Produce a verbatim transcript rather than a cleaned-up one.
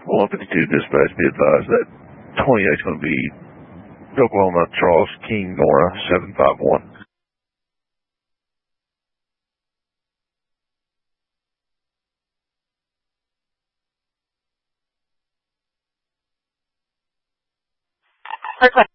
one fifty-two dispatch, be advised that twenty-eight is going to be Oklahoma Charles King Nora seven five one. Request